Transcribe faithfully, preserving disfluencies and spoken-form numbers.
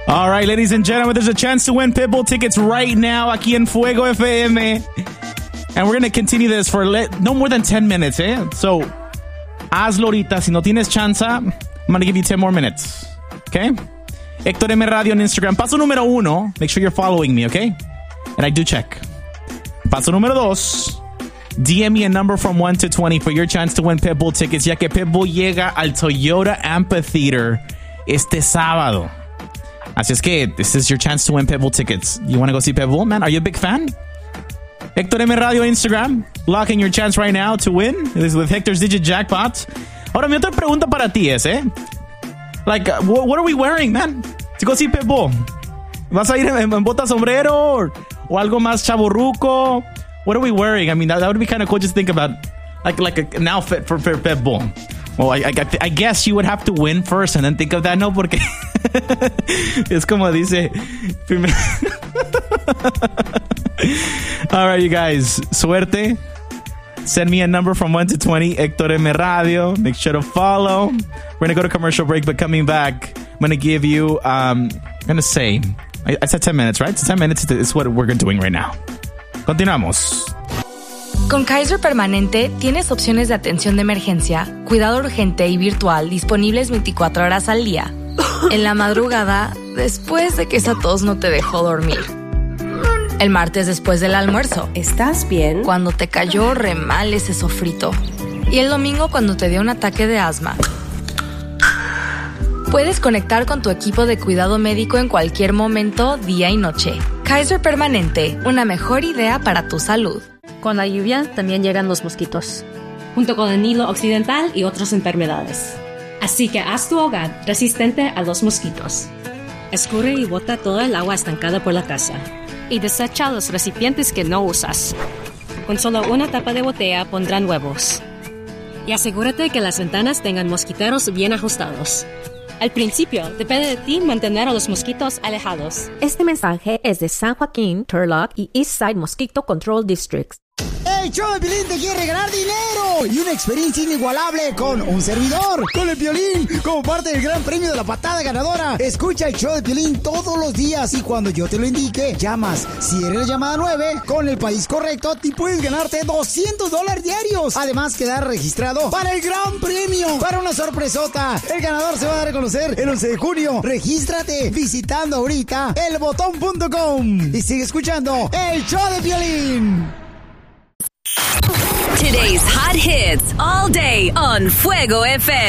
All right, ladies and gentlemen, there's a chance to win Pitbull tickets right now aquí en Fuego F M. And we're going to continue this for le- no more than ten minutes, eh? So, hazlo ahorita. Si no tienes chance, I'm going to give you ten more minutes. Okay? Héctor M. Radio on Instagram. Paso número uno. Make sure you're following me, okay? And I do check. Paso número dos. D M me a number from one to twenty for your chance to win Pitbull tickets, ya que Pitbull llega al Toyota Amphitheater este sábado. Así es que this is your chance to win Pitbull tickets. You want to go see Pitbull, man? Are you a big fan? Héctor M. Radio Instagram. Lock in your chance right now to win. This is with Hector's Digit Jackpot. Ahora, mi otra pregunta para ti es, ¿eh? Like, uh, what, what are we wearing, man? To go see Pitbull. ¿Vas a ir en, en bota sombrero o, o algo más chaborruco? What are we wearing? I mean, that, that would be kind of cool just to think about, like like a, an outfit for, for Pitbull. Well, I, I, I guess you would have to win first and then think of that, no? Porque es como dice... All right, you guys. Suerte. Send me a number from one to twenty. Héctor M. Radio. Make sure to follow. We're going to go to commercial break, but coming back, I'm going to give you, um, I'm going to say, I, I said ten minutes, right? So ten minutes is what we're doing right now. Continuamos. Con Kaiser Permanente tienes opciones de atención de emergencia, cuidado urgente y virtual disponibles veinticuatro horas al día. En la madrugada, después de que esa tos no te dejó dormir. El martes después del almuerzo. ¿Estás bien? Cuando te cayó re mal ese sofrito. Y el domingo cuando te dio un ataque de asma. Puedes conectar con tu equipo de cuidado médico en cualquier momento, día y noche. Kaiser Permanente, una mejor idea para tu salud. Con la lluvia también llegan los mosquitos, junto con el Nilo Occidental y otras enfermedades. Así que haz tu hogar resistente a los mosquitos. Escurre y bota toda el agua estancada por la casa. Y desecha los recipientes que no usas. Con solo una tapa de botella pondrán huevos. Y asegúrate que las ventanas tengan mosquiteros bien ajustados. Al principio, depende de ti mantener a los mosquitos alejados. Este mensaje es de San Joaquín, Turlock y Eastside Mosquito Control Districts. El show de Piolín te quiere regalar dinero y una experiencia inigualable con un servidor, con el Piolín, como parte del gran premio de la patada ganadora. Escucha el show de Piolín todos los días y cuando yo te lo indique, llamas. Si eres la llamada nueve, con el país correcto, te puedes ganarte doscientos dólares diarios. Además, quedar registrado para el gran premio, para una sorpresota. El ganador se va a dar a conocer el once de junio. Regístrate visitando ahorita el botón punto com y sigue escuchando el show de Piolín. Today's hot hits all day on Fuego F M.